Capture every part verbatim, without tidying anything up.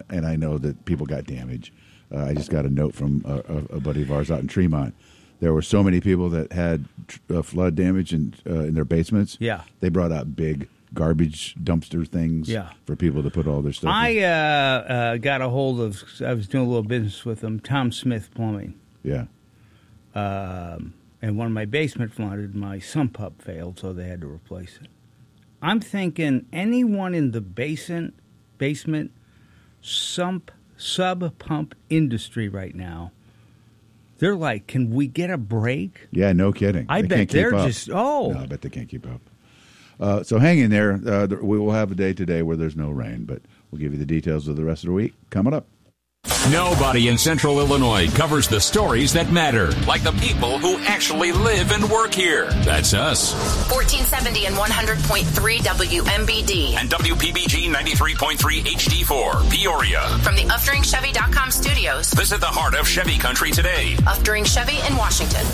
and, and I know that people got damage. Uh, I just got a note from a, a buddy of ours out in Tremont. There were so many people that had uh, flood damage in, uh, in their basements. Yeah. They brought out big garbage dumpster things yeah. for people to put all their stuff I in. uh, uh, got a hold of, I was doing a little business with them, Tom Smith Plumbing. Yeah. Um, and when my basement flooded, my sump pump failed, so they had to replace it. I'm thinking anyone in the basement, basement sump, sub-pump industry right now, they're like, can we get a break? Yeah, no kidding. I they bet can't keep they're up. just, oh. No, I bet they can't keep up. Uh, so hang in there. Uh, we will have a day today where there's no rain, but we'll give you the details of the rest of the week coming up. Nobody in Central Illinois covers the stories that matter, like the people who actually live and work here. That's us. fourteen seventy and one hundred point three W M B D. And W P B G ninety-three point three H D four, Peoria. From the Uftring Chevy dot com studios. Visit the heart of Chevy country today. Uftring Chevy in Washington.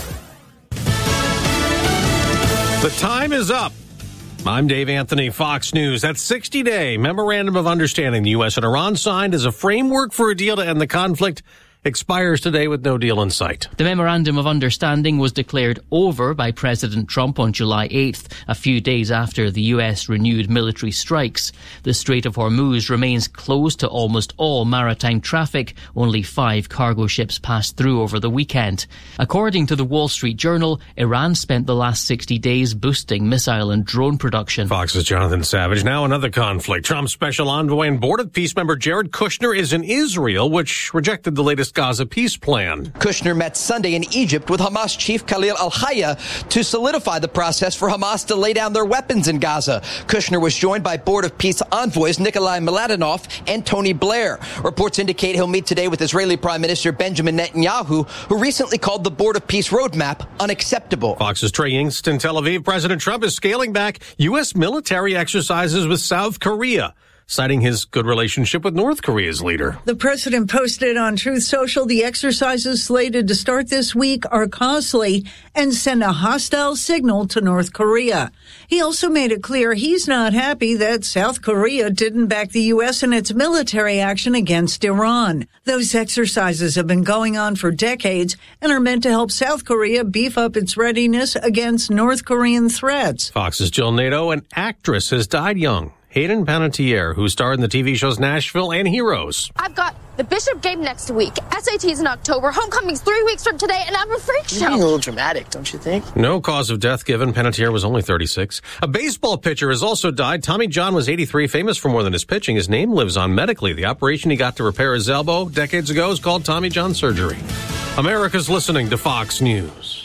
The time is up. I'm Dave Anthony, Fox News. That sixty-day memorandum of understanding the U S and Iran signed as a framework for a deal to end the conflict expires today with no deal in sight. The Memorandum of Understanding was declared over by President Trump on July eighth, a few days after the U S renewed military strikes. The Strait of Hormuz remains closed to almost all maritime traffic. Only five cargo ships passed through over the weekend. According to the Wall Street Journal, Iran spent the last sixty days boosting missile and drone production. Fox's Jonathan Savage. Now another conflict. Trump's special envoy and Board of Peace member Jared Kushner is in Israel, which rejected the latest Gaza peace plan. Kushner met Sunday in Egypt with Hamas chief Khalil al-Hayya to solidify the process for Hamas to lay down their weapons in Gaza. Kushner was joined by Board of Peace envoys Nikolai Mladenov and Tony Blair. Reports indicate he'll meet today with Israeli Prime Minister Benjamin Netanyahu, who recently called the Board of Peace roadmap unacceptable. Fox's Trey Yingst in Tel Aviv. President Trump is scaling back U S military exercises with South Korea, citing his good relationship with North Korea's leader. The president posted on Truth Social, the exercises slated to start this week are costly and send a hostile signal to North Korea. He also made it clear he's not happy that South Korea didn't back the U S in its military action against Iran. Those exercises have been going on for decades and are meant to help South Korea beef up its readiness against North Korean threats. Fox's Jill Nato, an actress, has died young. Hayden Panettiere, who starred in the T V shows Nashville and Heroes. I've got the Bishop game next week, S A Ts in October, homecoming's three weeks from today, and I'm a freak show. You're being a little dramatic, don't you think? No cause of death given. Panettiere was only thirty-six. A baseball pitcher has also died. Tommy John was eighty-three, famous for more than his pitching. His name lives on medically. The operation he got to repair his elbow decades ago is called Tommy John surgery. America's listening to Fox News.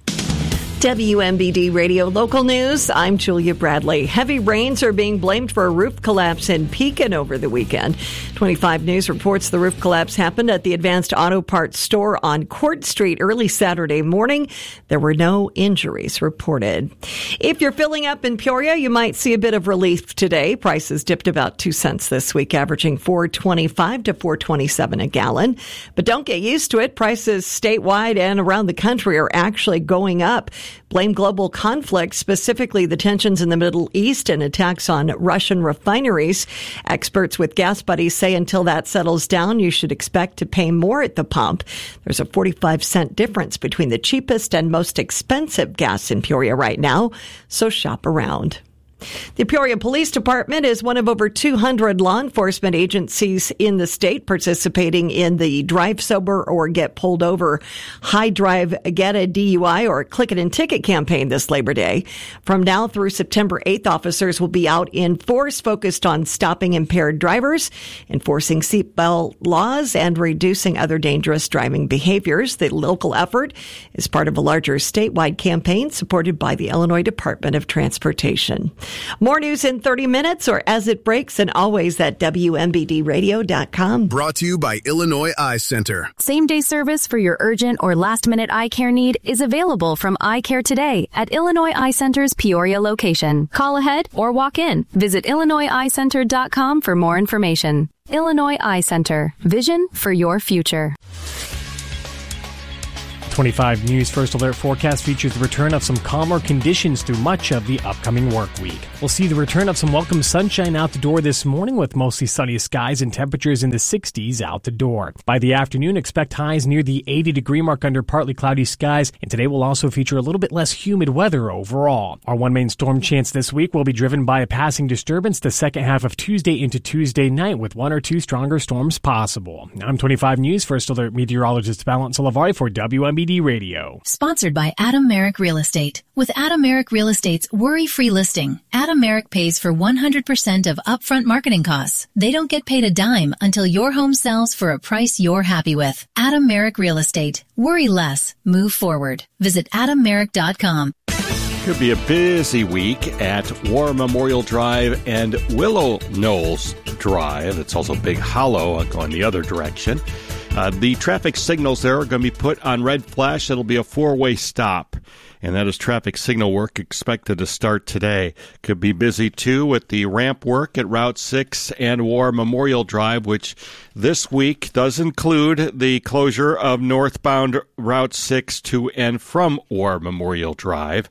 W M B D Radio Local News. I'm Julia Bradley. Heavy rains are being blamed for a roof collapse in Pekin over the weekend. twenty-five News reports the roof collapse happened at the Advanced Auto Parts store on Court Street early Saturday morning. There were no injuries reported. If you're filling up in Peoria, you might see a bit of relief today. Prices dipped about two cents this week, averaging four twenty-five to four twenty-seven a gallon. But don't get used to it. Prices statewide and around the country are actually going up. Blame global conflict, specifically the tensions in the Middle East and attacks on Russian refineries. Experts with Gas Buddies say until that settles down, you should expect to pay more at the pump. There's a forty-five cent difference between the cheapest and most expensive gas in Peoria right now, so shop around. The Peoria Police Department is one of over two hundred law enforcement agencies in the state participating in the Drive Sober or Get Pulled Over High Drive Get a D U I or Click It and Ticket campaign this Labor Day. From now through September eighth, officers will be out in force focused on stopping impaired drivers, enforcing seatbelt laws, and reducing other dangerous driving behaviors. The local effort is part of a larger statewide campaign supported by the Illinois Department of Transportation. More news in thirty minutes or as it breaks, and always at W M B D radio dot com. Brought to you by Illinois Eye Center. Same-day service for your urgent or last-minute eye care need is available from Eye Care today at Illinois Eye Center's Peoria location. Call ahead or walk in. Visit Illinois Eye Center dot com for more information. Illinois Eye Center. Vision for your future. twenty-five News First Alert forecast features the return of some calmer conditions through much of the upcoming work week. We'll see the return of some welcome sunshine out the door this morning with mostly sunny skies and temperatures in the sixties out the door. By the afternoon, expect highs near the eighty degree mark under partly cloudy skies, and today will also feature a little bit less humid weather overall. Our one main storm chance this week will be driven by a passing disturbance the second half of Tuesday into Tuesday night with one or two stronger storms possible. I'm twenty-five News First Alert meteorologist Valent Salavari for W M B D Radio. Sponsored by Adam Merrick Real Estate. With Adam Merrick Real Estate's worry-free listing, Adam Merrick pays for one hundred percent of upfront marketing costs. They don't get paid a dime until your home sells for a price you're happy with. Adam Merrick Real Estate. Worry less. Move forward. Visit adam merrick dot com. Could be a busy week at War Memorial Drive and Willow Knolls Drive. It's also Big Hollow going the other direction. Uh, the traffic signals there are going to be put on red flash. It'll be a four-way stop. And that is traffic signal work expected to start today. Could be busy, too, with the ramp work at Route six and War Memorial Drive, which this week does include the closure of northbound Route six to and from War Memorial Drive.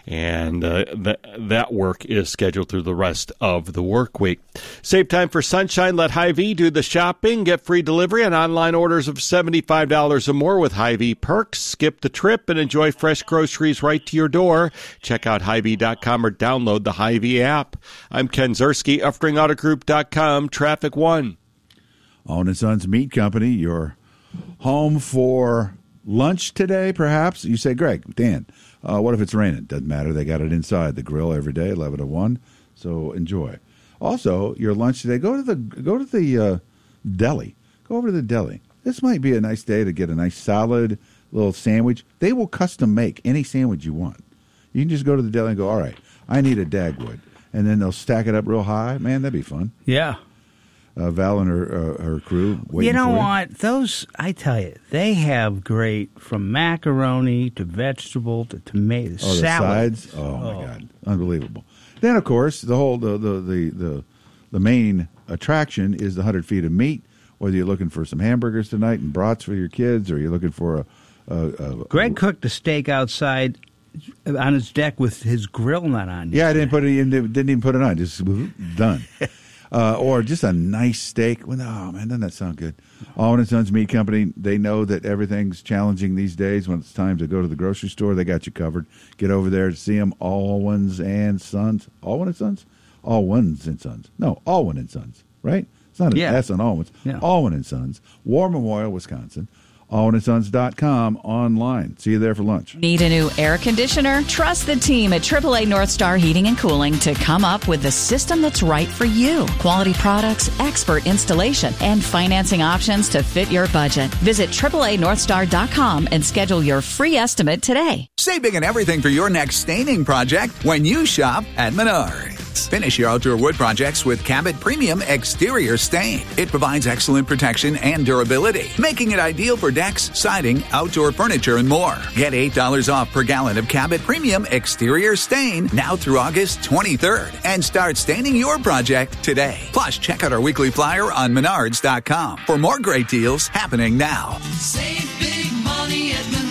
And uh, th- that work is scheduled through the rest of the work week. Save time for sunshine. Let Hy-Vee do the shopping. Get free delivery on online orders of seventy-five dollars or more with Hy-Vee perks. Skip the trip and enjoy fresh groceries right to your door. Check out Hy Vee dot com or download the Hy-Vee app. I'm Ken Zerski, Uftring Auto Group dot com, Traffic One. Owen and Sons Meat Company, you're home for lunch today, perhaps? You say, Greg, Dan, uh, what if it's raining? Doesn't matter. They got it inside the grill every day, eleven to one, so enjoy. Also, your lunch today, go to the go to the uh, deli. Go over to the deli. This might be a nice day to get a nice salad, little sandwich. They will custom make any sandwich you want. You can just go to the deli and go, all right, I need a Dagwood. And then they'll stack it up real high. Man, that'd be fun. Yeah. Uh, Val and her, uh, her crew waiting You know for what? Those, I tell you, they have great, from macaroni to vegetable to tomato, Oh, the salad. sides? Oh, my God. Unbelievable. Then, of course, the whole, the, the, the, the, the main attraction is the one hundred feet of meat, whether you're looking for some hamburgers tonight and brats for your kids or you're looking for a Uh, uh, Greg cooked a steak outside on his deck with his grill not on. Yeah, I didn't put it in, didn't even put it on. Just done. uh, or just a nice steak. Well, oh man, doesn't that sound good? Owen and Sons Meat Company. They know that everything's challenging these days. When it's time to go to the grocery store, they got you covered. Get over there to see them. Allwins and Sons. Allwin and Sons. Allwins and Sons. No, Allwin and Sons. Right? It's not an yeah. S on Allwins. Yeah. Allwin and Sons. War Memorial, Wisconsin. Owen and Sons dot com online. See you there for lunch. Need a new air conditioner? Trust the team at triple A North Star Heating and Cooling to come up with the system that's right for you. Quality products, expert installation, and financing options to fit your budget. Visit triple A North Star dot com and schedule your free estimate today. Save big on everything for your next staining project when you shop at Menards. Finish your outdoor wood projects with Cabot Premium Exterior Stain. It provides excellent protection and durability, making it ideal for decks, siding, outdoor furniture, and more. Get eight dollars off per gallon of Cabot Premium Exterior Stain now through August twenty-third. And start staining your project today. Plus, check out our weekly flyer on Menards dot com for more great deals happening now. Save big money at Menards.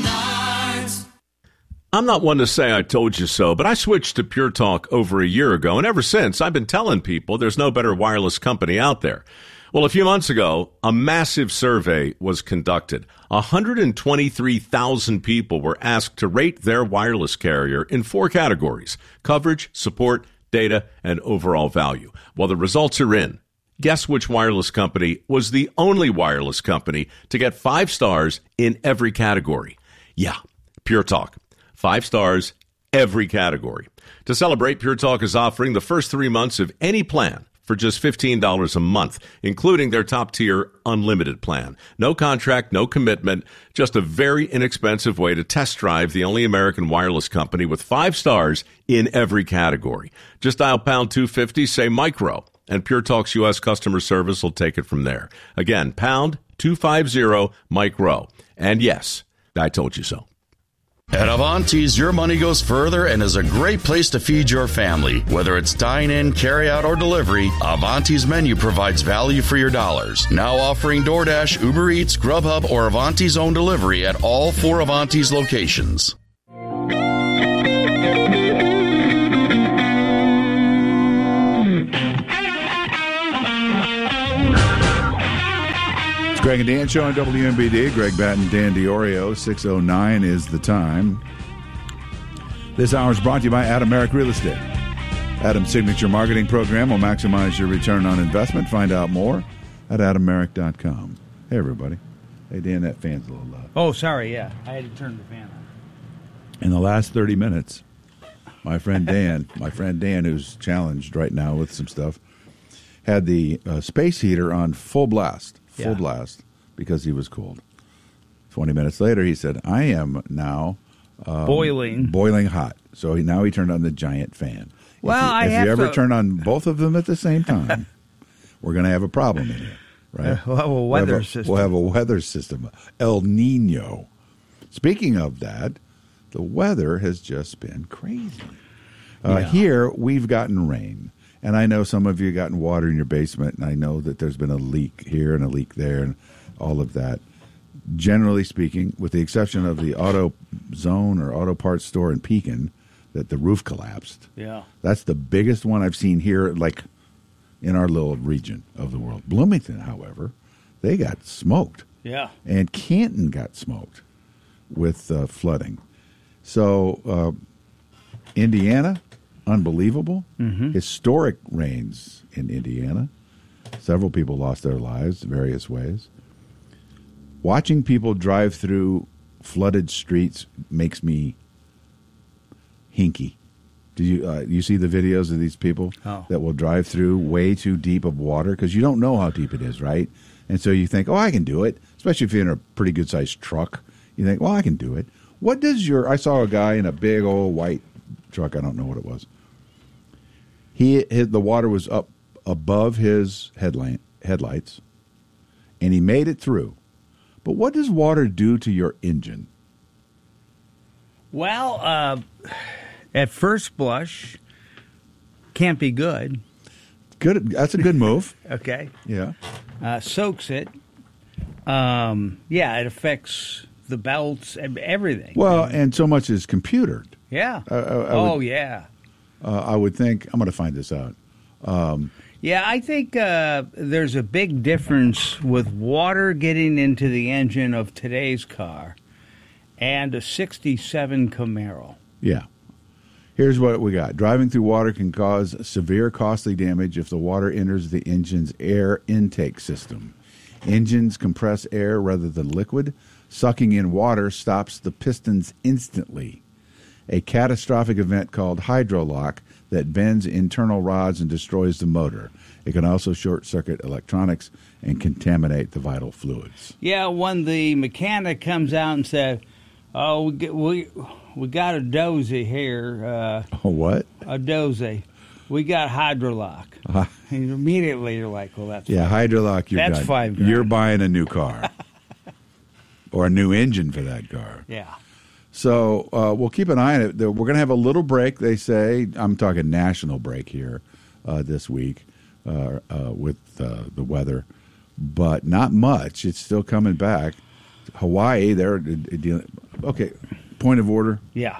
I'm not one to say I told you so, but I switched to Pure Talk over a year ago, and ever since, I've been telling people there's no better wireless company out there. Well, a few months ago, a massive survey was conducted. one hundred twenty-three thousand people were asked to rate their wireless carrier in four categories: coverage, support, data, and overall value. Well, the results are in. Guess which wireless company was the only wireless company to get five stars in every category? Yeah, Pure Talk. Five stars, every category. To celebrate, Pure Talk is offering the first three months of any plan for just fifteen dollars a month, including their top-tier unlimited plan. No contract, no commitment, just a very inexpensive way to test drive the only American wireless company with five stars in every category. Just dial pound two fifty, say micro, and Pure Talk's U S customer service will take it from there. Again, pound two fifty, micro. And yes, I told you so. At Avanti's, your money goes further and is a great place to feed your family. Whether it's dine-in, carry-out, or delivery, Avanti's menu provides value for your dollars. Now offering DoorDash, Uber Eats, Grubhub, or Avanti's own delivery at all four Avanti's locations. Greg and Dan show on W M B D. Greg Batten, Dan DiOrio. six oh nine is the time. This hour is brought to you by Adam Merrick Real Estate. Adam's signature marketing program will maximize your return on investment. Find out more at adam merrick dot com. Hey, everybody. Hey, Dan, that fan's a little loud. Oh, sorry, yeah. I had to turn the fan on. In the last thirty minutes, my friend Dan, my friend Dan, who's challenged right now with some stuff, had the uh, space heater on full blast. Full Yeah. blast because he was cold. twenty minutes later, he said, I am now um, Boiling. boiling hot. So he, now he turned on the giant fan. Well, if you, I if have you ever to- turn on both of them at the same time, we're going to have a problem in here, right? Uh, we'll have a weather we'll have system. We'll have a weather system, El Nino. Speaking of that, the weather has just been crazy. Uh, Yeah. Here, we've gotten rain. And I know some of you gotten water in your basement, and I know that there's been a leak here and a leak there and all of that. Generally speaking, with the exception of the Auto Zone or Auto Parts store in Pekin, that the roof collapsed. Yeah. That's the biggest one I've seen here, like in our little region of the world. Bloomington, however, they got smoked. Yeah. And Canton got smoked with uh, flooding. So, uh, Indiana, unbelievable. Mm-hmm. Historic rains in Indiana. Several people lost their lives various ways. Watching people drive through flooded streets makes me hinky. Do you uh, you see the videos of these people Oh. that will drive through way too deep of water because you don't know how deep it is, right? And so you think, oh, I can do it, especially if you're in a pretty good sized truck. You think, well, I can do it. What does your? I saw a guy in a big old white truck. I don't know what it was. He his, the water was up above his headlight headlights, and he made it through. But what does water do to your engine? Well, uh, at first blush, can't be good. Good. That's a good move. Okay. Yeah. Uh, soaks it. Um, yeah, it affects the belts and everything. Well, and so much is computered. Yeah. I- I- I oh, would- yeah. Uh, I would think I'm going to find this out. Um, Yeah, I think uh, there's a big difference with water getting into the engine of today's car and a sixty-seven Camaro. yeah. Here's what we got. Driving through water can cause severe costly damage if the water enters the engine's air intake system. Engines compress air rather than liquid. Sucking in water stops the pistons instantly. A catastrophic event called hydrolock that bends internal rods and destroys the motor. It can also short-circuit electronics and contaminate the vital fluids. Yeah, when the mechanic comes out and says, "Oh, we get, we we got a dozy here, uh, Oh, what? a dozy, we got hydrolock," Uh, and immediately you're like, "Well, that's yeah, fine. hydrolock. You're That's done. five grand. You're buying a new car. Or a new engine for that car. Yeah. So uh, we'll keep an eye on it. We're going to have a little break, they say. I'm talking national break here uh, this week uh, uh, with uh, the weather, but not much. It's still coming back. Hawaii, they're dealing. Okay, point of order. Yeah.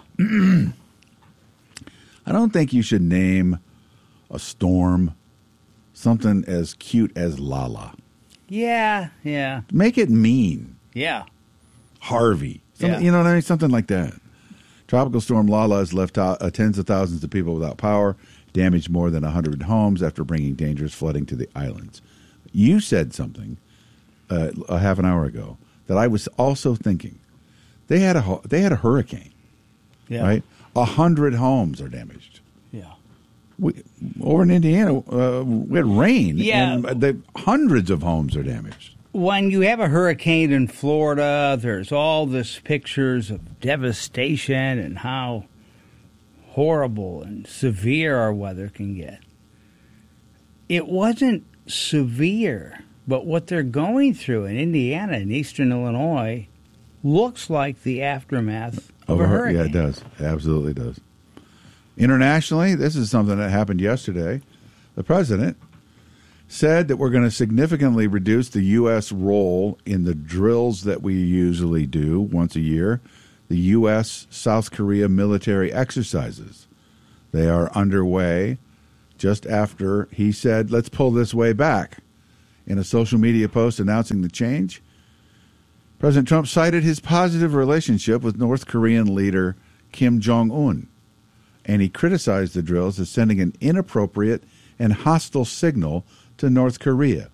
I don't think you should name a storm something as cute as Lala. Yeah, yeah, Make it mean. yeah. Harvey. Something, Yeah. You know what I mean? Something like that. Tropical storm Lala has left uh, tens of thousands of people without power, damaged more than one hundred homes after bringing dangerous flooding to the islands. You said something uh, a half an hour ago that I was also thinking. They had a hu- they had a hurricane, Yeah. right? A hundred homes are damaged. Yeah. We, over in Indiana, uh, we had rain, Yeah. and the, hundreds of homes are damaged. When you have a hurricane in Florida, there's all this pictures of devastation and how horrible and severe our weather can get. It wasn't severe, but what they're going through in Indiana and eastern Illinois looks like the aftermath of a hurricane. Yeah, it does. It absolutely does. Internationally, this is something that happened yesterday. The president said that we're going to significantly reduce the U S role in the drills that we usually do once a year, the U S South Korea military exercises. They are underway just after he said, let's pull this way back. In a social media post announcing the change, President Trump cited his positive relationship with North Korean leader Kim Jong-un, and he criticized the drills as sending an inappropriate and hostile signal to North Korea.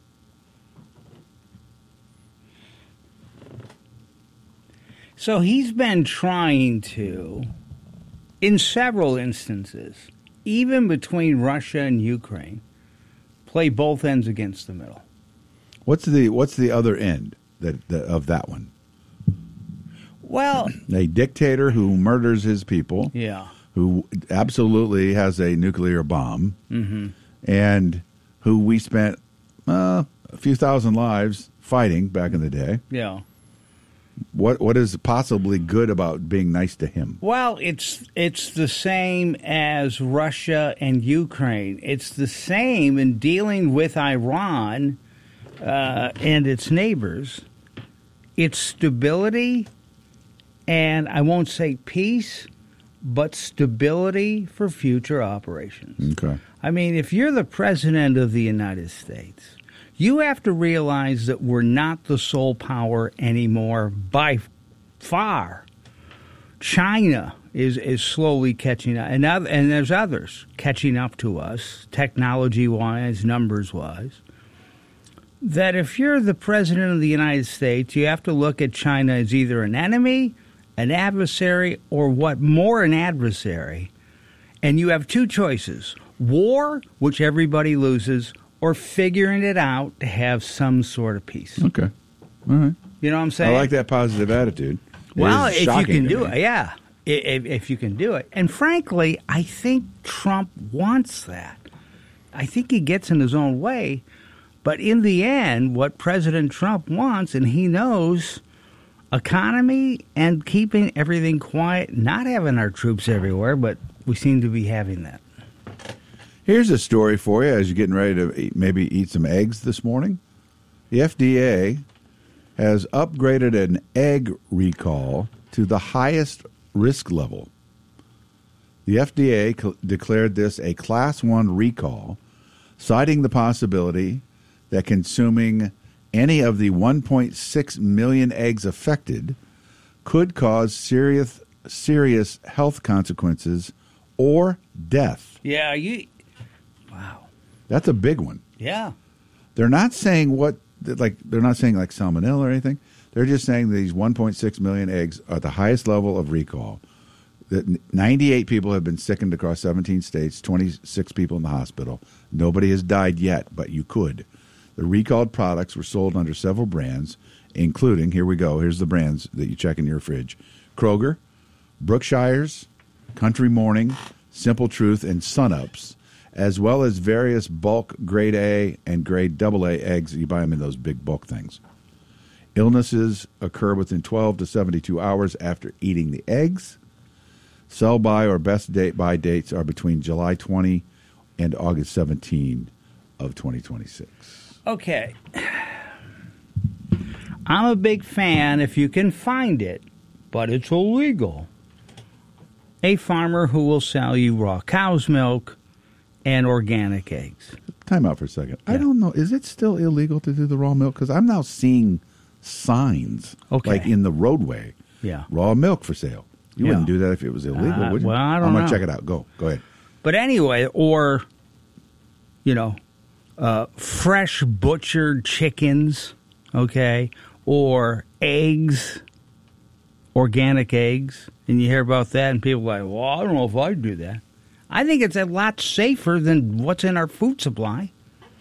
So he's been trying to, in several instances, even between Russia and Ukraine, play both ends against the middle. What's the what's the other end that, that of that one? Well, a dictator who murders his people, yeah, who absolutely has a nuclear bomb, mm-hmm. and who we spent uh, a few thousand lives fighting back in the day. Yeah. What what is possibly good about being nice to him? Well, it's it's the same as Russia and Ukraine. It's the same in dealing with Iran uh, and its neighbors. It's stability, and I won't say peace, but stability for future operations. Okay. I mean, if you're the president of the United States, you have to realize that we're not the sole power anymore by far. China is, is slowly catching up, and, other, and there's others catching up to us, technology-wise, numbers-wise, that if you're the president of the United States, you have to look at China as either an enemy, an adversary, or what more an adversary. And you have two choices: war, which everybody loses, or figuring it out to have some sort of peace. Okay. All right. You know what I'm saying? I like that positive attitude. It well, is if you shocking can to do me. it, yeah. If, if you can do it. And frankly, I think Trump wants that. I think he gets in his own way. But in the end, what President Trump wants, and he knows, economy and keeping everything quiet, not having our troops everywhere, but we seem to be having that. Here's a story for you as you're getting ready to eat, maybe eat some eggs this morning. The F D A has upgraded an egg recall to the highest risk level. The F D A cl- declared this a Class one recall, citing the possibility that consuming any of the one point six million eggs affected could cause serious serious health consequences or death. Yeah, you... That's a big one. Yeah. They're not saying what, like, they're not saying like salmonella or anything. They're just saying these one point six million eggs are at the highest level of recall. That ninety-eight people have been sickened across seventeen states, twenty-six people in the hospital. Nobody has died yet, but you could. The recalled products were sold under several brands, including, here we go, here's the brands that you check in your fridge: Kroger, Brookshire's, Country Morning, Simple Truth, and Sun-Ups, as well as various bulk grade A and grade double A eggs. You buy them in those big bulk things. Illnesses occur within twelve to seventy-two hours after eating the eggs. Sell-by or best date buy dates are between July twentieth and August seventeenth of twenty twenty-six. Okay. I'm a big fan, if you can find it, but it's illegal. A farmer who will sell you raw cow's milk and organic eggs. Time out for a second. I don't know. Is it still illegal to do the raw milk? Because I'm now seeing signs, Okay. like in the roadway, Yeah. raw milk for sale. You Yeah. wouldn't do that if it was illegal, Uh, would you? well, I don't I'm gonna know. check it out. Go. Go ahead. But anyway, or, you know, uh, fresh butchered chickens, okay, or eggs, organic eggs. And you hear about that, and people are like, well, I don't know if I'd do that. I think it's a lot safer than what's in our food supply.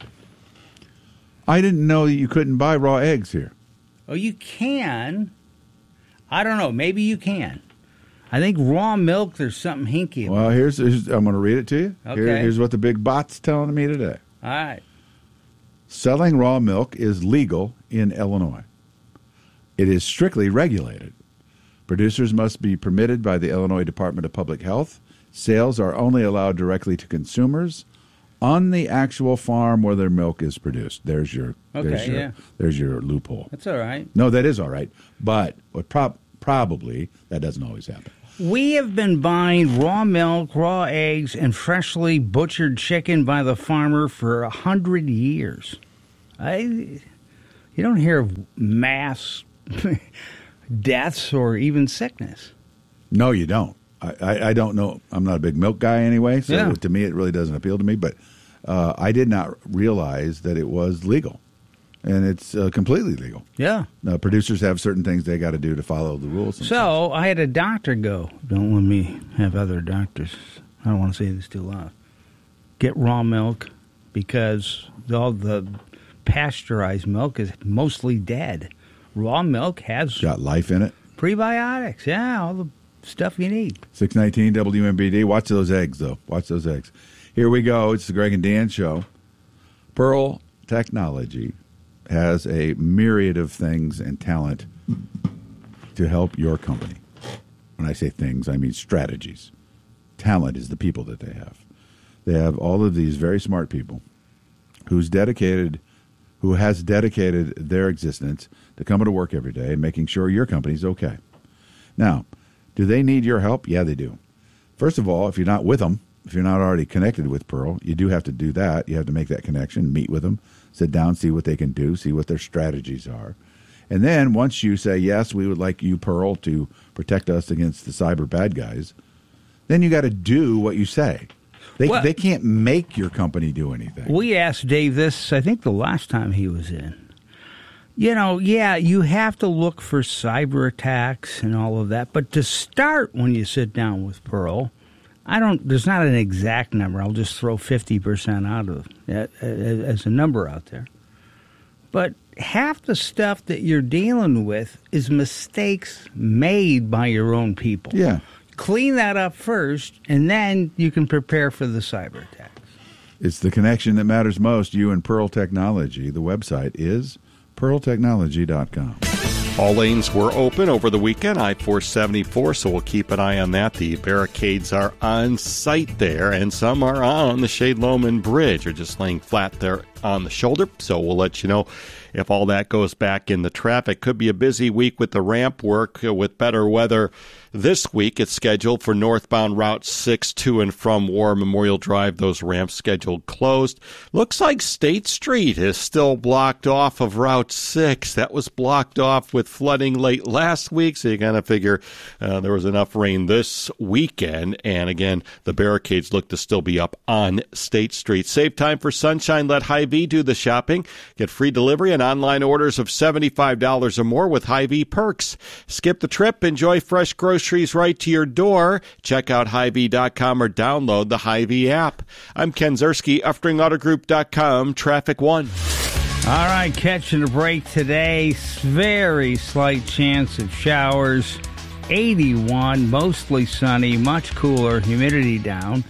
I didn't know that you couldn't buy raw eggs here. Oh, you can. I don't know. Maybe you can. I think raw milk, there's something hinky about. Well, here's, here's I'm going to read it to you. Okay. Here, here's what the big bot's telling me today. All right. Selling raw milk is legal in Illinois. It is strictly regulated, Producers must be permitted by the Illinois Department of Public Health. Sales are only allowed directly to consumers on the actual farm where their milk is produced. There's your Okay, there's your, yeah. there's your loophole. That's all right. No, that is all right. But what prob- probably that doesn't always happen. We have been buying raw milk, raw eggs, and freshly butchered chicken by the farmer for a hundred years. I, you don't hear of mass deaths or even sickness. No, you don't. I, I, I don't know. I'm not a big milk guy anyway, so Yeah. to me it really doesn't appeal to me. But uh, I did not realize that it was legal, and it's uh, completely legal. Yeah. Uh, producers have certain things they got to do to follow the rules. So I had a doctor go, don't let me have other doctors. I don't want to say this too loud. Get raw milk because all the pasteurized milk is mostly dead. Raw milk has got life in it. Prebiotics, yeah, all the stuff you need. six nineteen W M B D. Watch those eggs, though. Watch those eggs. Here we go. It's the Greg and Dan Show. Pearl Technology has a myriad of things and talent to help your company. When I say things, I mean strategies. Talent is the people that they have. They have all of these very smart people who's dedicated, who has dedicated their existence to coming to work every day and making sure your company's okay. Now, do they need your help? Yeah, they do. First of all, if you're not with them, if you're not already connected with Pearl, you do have to do that. You have to make that connection, meet with them, sit down, see what they can do, see what their strategies are. And then once you say, yes, we would like you, Pearl, to protect us against the cyber bad guys, then you got to do what you say. They, Well- they can't make your company do anything. We asked Dave this, I think, the last time he was in. You know, yeah, you have to look for cyber attacks and all of that, but to start when you sit down with Pearl, I don't. There's not an exact number. I'll just throw fifty percent out of it as a number out there. But half the stuff that you're dealing with is mistakes made by your own people. Yeah. Clean that up first, and then you can prepare for the cyber attack. It's the connection that matters most. You and Pearl Technology. The website is pearl technology dot com. All lanes were open over the weekend, I four seventy-four, so we'll keep an eye on that. The barricades are on site there, and some are on the Shade Loman Bridge, or just laying flat there on the shoulder. So we'll let you know if all that goes back in the traffic. Could be a busy week with the ramp work with better weather. This week, it's scheduled for northbound Route six to and from War Memorial Drive. Those ramps scheduled closed. Looks like State Street is still blocked off of Route six. That was blocked off with flooding late last week, so you kind of figure uh, there was enough rain this weekend. And again, the barricades look to still be up on State Street. Save time for sunshine. Let Hy-Vee do the shopping. Get free delivery and online orders of seventy-five dollars or more with Hy-Vee perks. Skip the trip. Enjoy fresh groceries right to your door. Check out Hy Vee dot com or download the Hy-Vee app. I'm Ken Zerski, Uftring Auto Group dot com, Traffic One. All right, catching a break today. Very slight chance of showers. eighty-one, mostly sunny, much cooler, humidity down.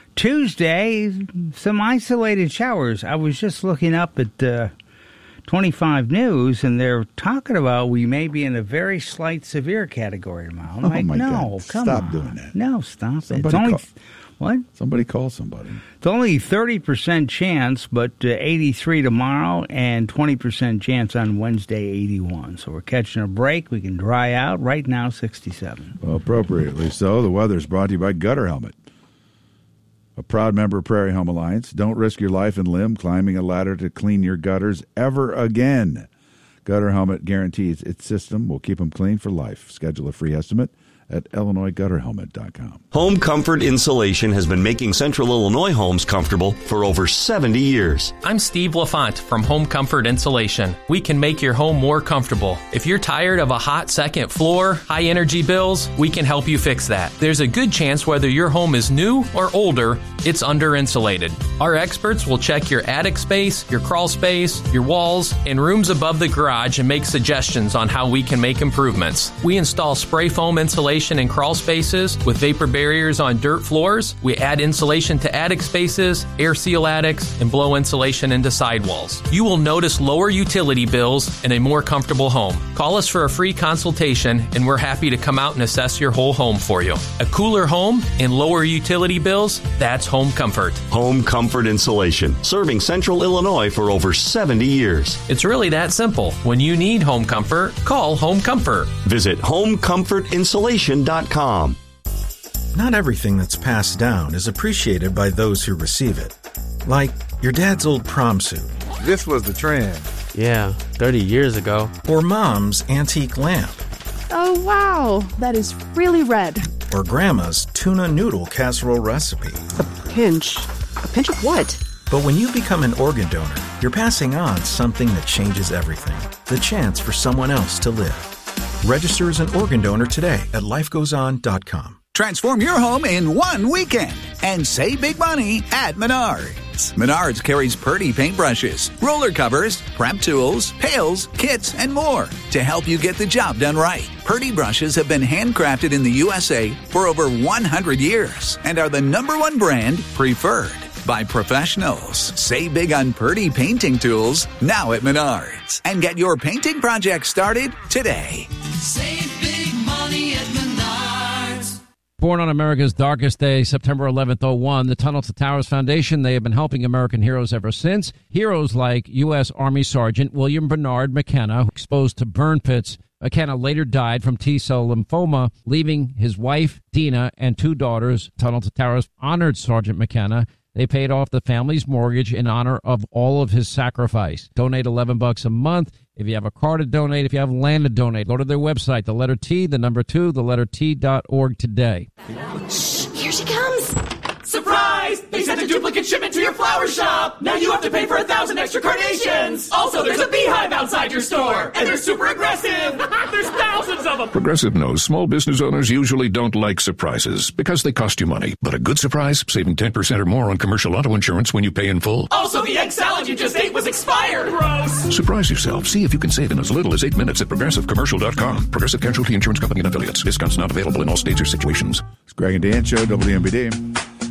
Tuesday, some isolated showers. I was just looking up at uh, twenty-five News, and they're talking about we may be in a very slight severe category tomorrow. I'm Oh, like, my no, God. come Stop on. doing that. No, stop it. Somebody It's only, call- what? Somebody call somebody. It's only thirty percent chance, but uh, eighty-three tomorrow and twenty percent chance on Wednesday, eighty-one. So we're catching a break. We can dry out. Right now, sixty-seven. Well, appropriately so. The weather is brought to you by Gutter Helmet, a proud member of Prairie Home Alliance. Don't risk your life and limb climbing a ladder to clean your gutters ever again. Gutter Helmet guarantees its system will keep them clean for life. Schedule a free estimate at illinois gutter helmet dot com. Home Comfort Insulation has been making Central Illinois homes comfortable for over seventy years. I'm Steve LaFont from Home Comfort Insulation. We can make your home more comfortable. If you're tired of a hot second floor, high energy bills, we can help you fix that. There's a good chance whether your home is new or older, it's under-insulated. Our experts will check your attic space, your crawl space, your walls, and rooms above the garage and make suggestions on how we can make improvements. We install spray foam insulation in crawl spaces with vapor barriers on dirt floors. We add insulation to attic spaces, air seal attics, and blow insulation into sidewalls. You will notice lower utility bills and a more comfortable home. Call us for a free consultation, and we're happy to come out and assess your whole home for you. A cooler home and lower utility bills, that's home comfort. Home Comfort Insulation, serving Central Illinois for over seventy years. It's really that simple. When you need home comfort, call Home Comfort. Visit home comfort insulation dot com. Not everything that's passed down is appreciated by those who receive it. Like your dad's old prom suit. This was the trend. Yeah, thirty years ago. Or mom's antique lamp. Oh, wow. That is really red. Or grandma's tuna noodle casserole recipe. A pinch. A pinch of what? But when you become an organ donor, you're passing on something that changes everything. The chance for someone else to live. Register as an organ donor today at life goes on dot com. Transform your home in one weekend and save big money at Menards. Menards carries Purdy paintbrushes, roller covers, prep tools, pails, kits, and more to help you get the job done right. Purdy brushes have been handcrafted in the U S A for over one hundred years and are the number one brand preferred by professionals. Save big on Purdy painting tools now at Menards and get your painting project started today. Save big money at Menards. Born on America's darkest day, September eleventh, oh one, the Tunnel to Towers Foundation, they have been helping American heroes ever since. Heroes like U S. Army Sergeant William Bernard McKenna, exposed to burn pits. McKenna later died from T-cell lymphoma, leaving his wife, Dina, and two daughters. Tunnel to Towers honored Sergeant McKenna. They paid off the family's mortgage in honor of all of his sacrifice. Donate eleven bucks a month. If you have a car to donate, if you have land to donate, go to their website, the letter T, the number two, the letter T dot org today. Shh, here she comes. Surprise! They sent a duplicate shipment to your flower shop. Now you have to pay for a thousand extra carnations. Also, there's a beehive outside your store, and they're super aggressive. There's thousands of them. Progressive knows small business owners usually don't like surprises because they cost you money. But a good surprise, saving ten percent or more on commercial auto insurance when you pay in full. Also, the egg salad you just ate was expired. Gross. Surprise yourself. See if you can save in as little as eight minutes at progressive commercial dot com. Progressive Casualty Insurance Company and affiliates. Discounts not available in all states or situations. It's Greg and Dan Show, W M B D.